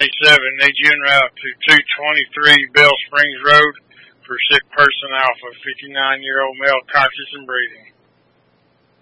Need you en route to 223 Bell Springs Road for sick person Alpha, 59-year-old male, conscious and breathing.